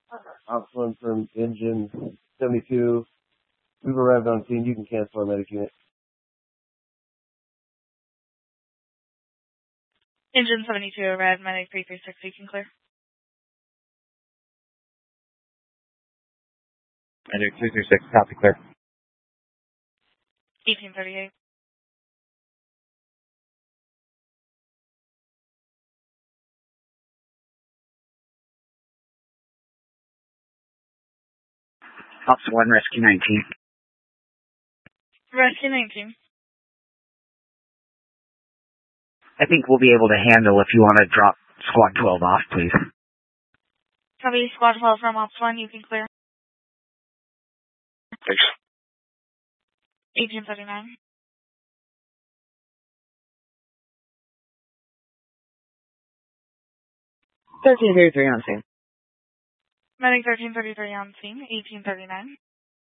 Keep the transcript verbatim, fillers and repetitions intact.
Ops one from engine seventy-two. We've arrived on scene. You can cancel our medic unit. Engine seventy-two arrived, medic three three six, you can clear. Medic three three six, copy, clear. eighteen thirty-eight. Ops one, Rescue nineteen. Rescue nineteen. I think we'll be able to handle if you want to drop Squad twelve off, please. Copy, Squad twelve from Ops one, you can clear. Thanks. eighteen thirty-nine. thirteen thirty-three on scene. Medic thirteen thirty-three on scene, eighteen thirty-nine.